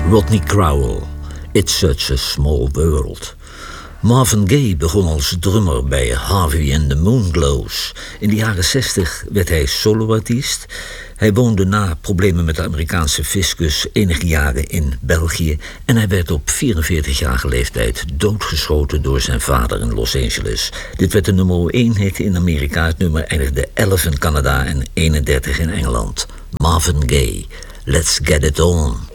Rodney Crowell, It's Such a Small World. Marvin Gaye begon als drummer bij Harvey and the Moonglows. In de jaren 60 werd hij soloartiest. Hij woonde na problemen met de Amerikaanse fiscus enige jaren in België en hij werd op 44-jarige leeftijd doodgeschoten door zijn vader in Los Angeles. Dit werd de nummer 1 hit in Amerika. Het nummer eindigde 11 in Canada en 31 in Engeland. Marvin Gaye, Let's Get It On.